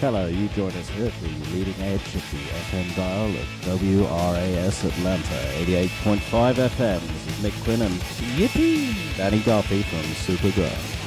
Hello, you join us here at the leading edge of the FM dial of WRAS Atlanta, 88.5 FM. This is Mick Quinn and Yippee! Danny Duffy from Superground.